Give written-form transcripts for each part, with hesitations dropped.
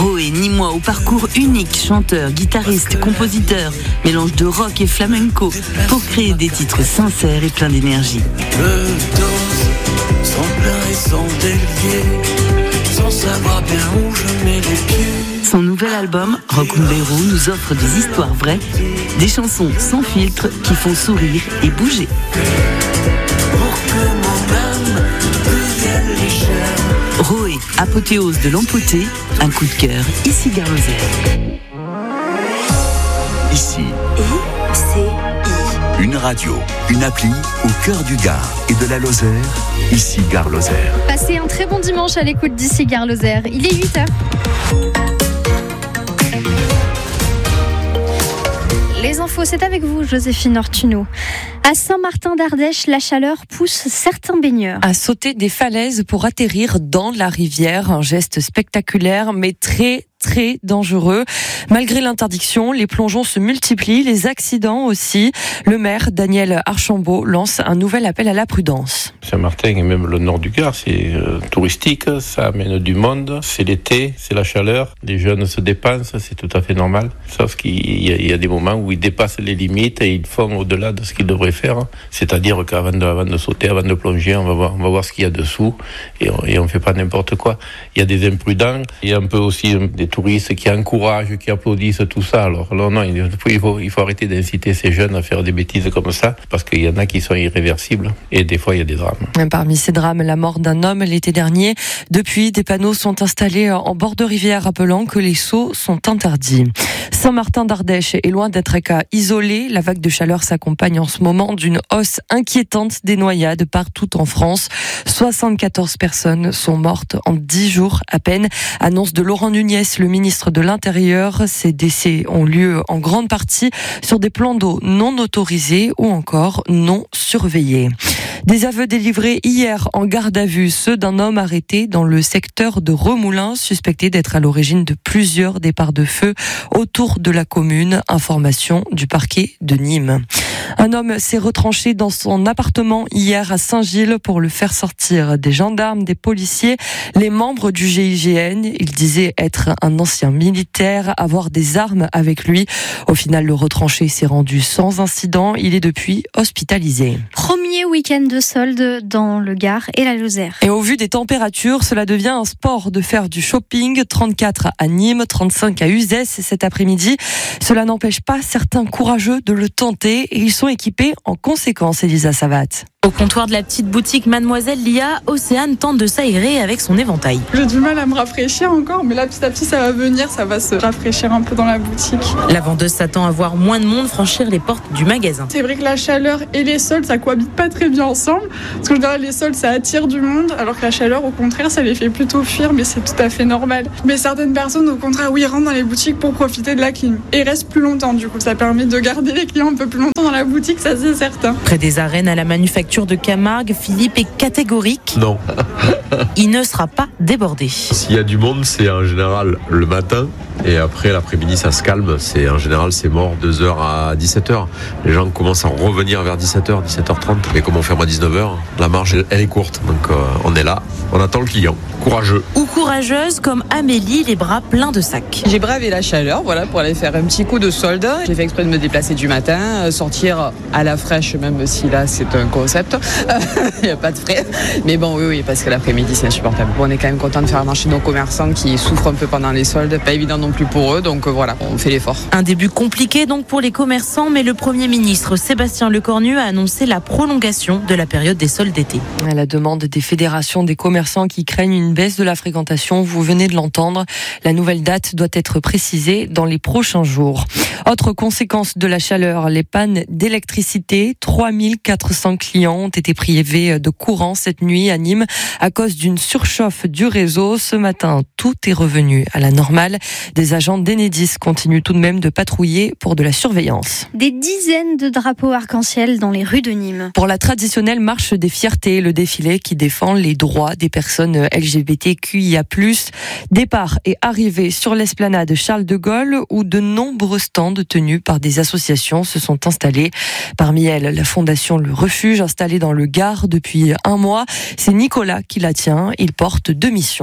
Roé, Nîmois au parcours unique, chanteur, guitariste, compositeur, mélange de rock et flamenco pour créer des titres sincères et pleins d'énergie. Je danse sans plein et sans délier, sans savoir bien où je mets les pieds. Son nouvel album, Rock'n'Bérou, nous offre des histoires vraies, des chansons sans filtre qui font sourire et bouger. Pour que mon âme devienne légère. Roé, apothéose de l'amputé, un coup de cœur, ici Gare Lozère. Ici, une radio, une appli au cœur du Gard et de la Lozère, ici Gare Lozère. Passez un très bon dimanche à l'écoute d'ici Gare Lozère. Il est 8h. Les infos, c'est avec vous, Joséphine Ortuno. À Saint-Martin d'Ardèche, la chaleur pousse certains baigneurs à sauter des falaises pour atterrir dans la rivière. Un geste spectaculaire, mais très dangereux. Malgré l'interdiction, les plongeons se multiplient, les accidents aussi. Le maire, Daniel Archambault, lance un nouvel appel à la prudence. Saint-Martin et même le nord du Gard, c'est touristique, ça amène du monde, c'est l'été, c'est la chaleur, les jeunes se dépensent, c'est tout à fait normal. Sauf qu'il y a des moments où ils dépassent les limites et ils font au-delà de ce qu'ils devraient faire. C'est-à-dire qu'avant de sauter, avant de plonger, on va voir ce qu'il y a dessous et on fait pas n'importe quoi. Il y a des imprudents, il y a un peu aussi des touristes qui encouragent, qui applaudissent tout ça. Alors non, il faut arrêter d'inciter ces jeunes à faire des bêtises comme ça, parce qu'il y en a qui sont irréversibles et des fois il y a des drames. Parmi ces drames, la mort d'un homme l'été dernier. Depuis, des panneaux sont installés en bord de rivière rappelant que les sauts sont interdits. Saint-Martin d'Ardèche est loin d'être un cas isolé. La vague de chaleur s'accompagne en ce moment d'une hausse inquiétante des noyades partout en France. 74 personnes sont mortes en 10 jours à peine. Annonce de Laurent Nunez, le ministre de l'Intérieur. Ces décès ont lieu en grande partie sur des plans d'eau non autorisés ou encore non surveillés. Des aveux délivrés hier en garde à vue, ceux d'un homme arrêté dans le secteur de Remoulins, suspecté d'être à l'origine de plusieurs départs de feu autour de la commune. Information du parquet de Nîmes. Un homme s'est retranché dans son appartement hier à Saint-Gilles pour le faire sortir des gendarmes, des policiers, les membres du GIGN. Il disait être un ancien militaire, avoir des armes avec lui. Au final, le retranché s'est rendu sans incident. Il est depuis hospitalisé. Premier week-end de solde dans le Gard et la Lozère. Et au vu des températures, cela devient un sport de faire du shopping. 34 à Nîmes, 35 à Uzès cet après-midi. Cela n'empêche pas certains courageux de le tenter et ils sont équipés en conséquence, Elisa Savat. Au comptoir de la petite boutique Mademoiselle Lia, Océane tente de s'aérer avec son éventail. J'ai du mal à me rafraîchir encore, mais là petit à petit ça va venir, ça va se rafraîchir un peu dans la boutique. La vendeuse s'attend à voir moins de monde franchir les portes du magasin. C'est vrai que la chaleur et les soldes ça cohabite pas très bien ensemble, parce que je dirais les soldes ça attire du monde, alors que la chaleur au contraire ça les fait plutôt fuir, mais c'est tout à fait normal. Mais certaines personnes au contraire oui rentrent dans les boutiques pour profiter de la clim et restent plus longtemps, du coup ça permet de garder les clients un peu plus longtemps dans la boutique, ça c'est certain. Près des arènes à la manufacture de Camargue, Philippe est catégorique. Non. Il ne sera pas débordé. S'il y a du monde, c'est en général le matin. Et après, l'après-midi, ça se calme. En général, c'est mort 2h à 17h. Les gens commencent à revenir vers 17h, 17h30. Mais comme on ferme à 19h, la marge, elle est courte. Donc, on est là. On attend le client. Courageux. Ou courageuse comme Amélie, les bras pleins de sacs. J'ai bravé la chaleur, pour aller faire un petit coup de solde. J'ai fait exprès de me déplacer du matin, sortir à la fraîche, même si là, c'est un concept. Il n'y a pas de frais. Mais bon, oui, parce que l'après-midi, c'est insupportable. On est quand même content de faire marcher nos commerçants qui souffrent un peu pendant les soldes. Pas évident non plus pour eux, donc voilà, on fait l'effort. Un début compliqué donc pour les commerçants, mais le Premier ministre Sébastien Lecornu a annoncé la prolongation de la période des soldes d'été. À la demande des fédérations des commerçants qui craignent une baisse de la fréquentation, vous venez de l'entendre, la nouvelle date doit être précisée dans les prochains jours. Autre conséquence de la chaleur, les pannes d'électricité. 3400 clients ont été privés de courant cette nuit à Nîmes à cause d'une surchauffe du réseau. Ce matin, tout est revenu à la normale. Des agents d'Enedis continuent tout de même de patrouiller pour de la surveillance. Des dizaines de drapeaux arc-en-ciel dans les rues de Nîmes. Pour la traditionnelle marche des fiertés, le défilé qui défend les droits des personnes LGBTQIA+. Départ et arrivée sur l'esplanade Charles de Gaulle où de nombreux stands tenus par des associations se sont installés. Parmi elles, la fondation Le Refuge, installée dans le Gard depuis un mois. C'est Nicolas qui la tient. Il porte 2 missions.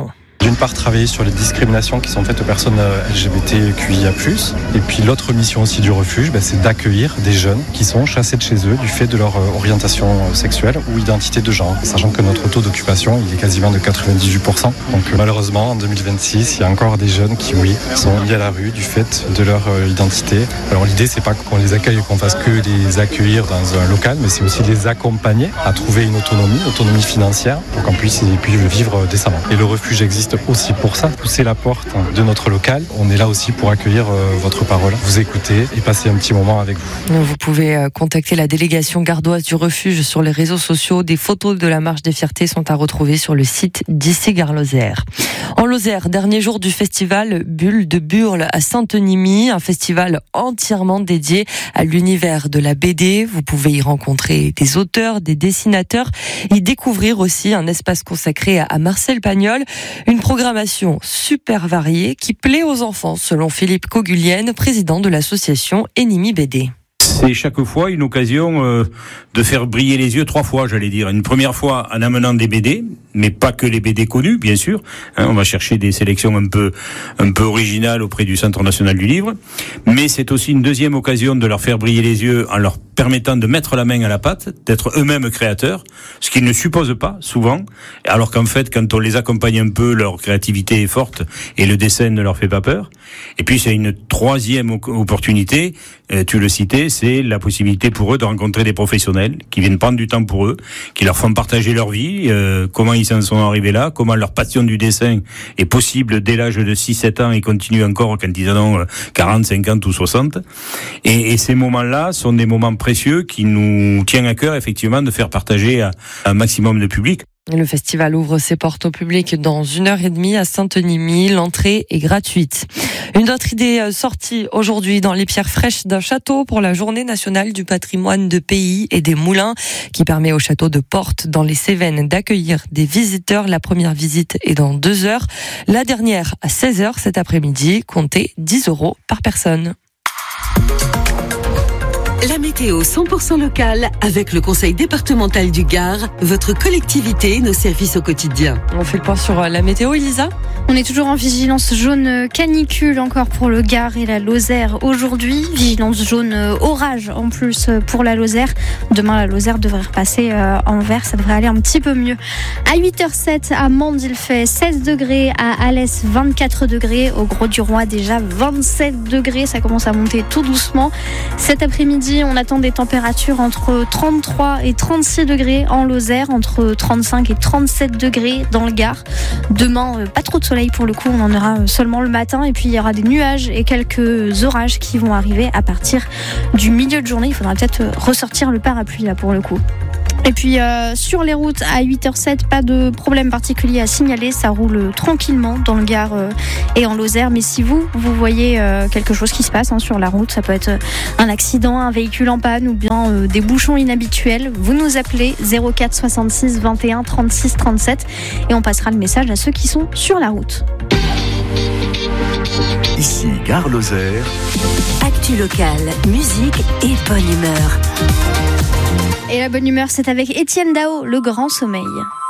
d'une part travailler sur les discriminations qui sont faites aux personnes LGBTQIA+. Et puis l'autre mission aussi du refuge, c'est d'accueillir des jeunes qui sont chassés de chez eux du fait de leur orientation sexuelle ou identité de genre. Sachant que notre taux d'occupation, il est quasiment de 98%. Donc malheureusement, en 2026, il y a encore des jeunes qui, sont mis à la rue du fait de leur identité. Alors l'idée, c'est pas qu'on les accueille et qu'on fasse que les accueillir dans un local, mais c'est aussi les accompagner à trouver une autonomie financière pour qu'on puisse vivre décemment. Et le refuge existe aussi pour ça, pousser la porte de notre local. On est là aussi pour accueillir votre parole, vous écouter et passer un petit moment avec vous. Vous pouvez contacter la délégation gardoise du refuge sur les réseaux sociaux. Des photos de la marche des fiertés sont à retrouver sur le site d'Issy-Gare-Lozère. En Lozère, dernier jour du festival Bulle de Burle à Saint-Enimie, un festival entièrement dédié à l'univers de la BD. Vous pouvez y rencontrer des auteurs, des dessinateurs, y découvrir aussi un espace consacré à Marcel Pagnol. Une programmation super variée qui plaît aux enfants, selon Philippe Cogulienne, président de l'association Enimie BD. C'est chaque fois une occasion de faire briller les yeux 3 fois, j'allais dire. Une première fois en amenant des BD, mais pas que les BD connus, bien sûr. On va chercher des sélections un peu originales auprès du Centre national du livre. Mais c'est aussi une deuxième occasion de leur faire briller les yeux en leur permettant de mettre la main à la pâte, d'être eux-mêmes créateurs, ce qu'ils ne supposent pas souvent, alors qu'en fait, quand on les accompagne un peu, leur créativité est forte et le dessin ne leur fait pas peur. Et puis c'est une troisième opportunité, tu le citais, c'est la possibilité pour eux de rencontrer des professionnels qui viennent prendre du temps pour eux, qui leur font partager leur vie, comment ils s'en sont arrivés là, comment leur passion du dessin est possible dès l'âge de 6-7 ans et continue encore quand ils en ont 40, 50 ou 60. Et ces moments-là sont des moments précieux qui nous tiennent à cœur effectivement de faire partager à un maximum de public. Le festival ouvre ses portes au public dans 1h30 à Saint-Enimie. L'entrée est gratuite. Une autre idée sortie aujourd'hui dans les pierres fraîches d'un château pour la journée nationale du patrimoine de pays et des moulins qui permet au château de Portes dans les Cévennes d'accueillir des visiteurs. La première visite est dans 2 heures. La dernière à 16h cet après-midi. Comptez 10 € par personne. La météo 100% locale avec le Conseil départemental du Gard, votre collectivité, nos services au quotidien. On fait le point sur la météo, Elisa ? On est toujours en vigilance jaune canicule encore pour le Gard et la Lozère aujourd'hui. Vigilance jaune orage en plus pour la Lozère. Demain, la Lozère devrait repasser en vert. Ça devrait aller un petit peu mieux. À 8h07, à Mende, il fait 16 degrés. À Alès, 24 degrés. Au Grau-du-Roi, déjà 27 degrés. Ça commence à monter tout doucement. Cet après-midi, on attend des températures entre 33 et 36 degrés en Lozère, entre 35 et 37 degrés dans le Gard. Demain, pas trop de soleil pour le coup, on en aura seulement le matin et puis il y aura des nuages et quelques orages qui vont arriver à partir du milieu de journée. Il faudra peut-être ressortir le parapluie là pour le coup. Et puis sur les routes à 8h07, pas de problème particulier à signaler, ça roule tranquillement dans le Gard et en Lozère. Mais si vous voyez quelque chose qui se passe sur la route, ça peut être un accident, un véhicule en panne ou bien des bouchons inhabituels, vous nous appelez 04 66 21 36 37 et on passera le message à ceux qui sont sur la route. Ici Gare Lozère. Actu locale, musique et bonne humeur. Et la bonne humeur, c'est avec Étienne Dao, Le Grand Sommeil.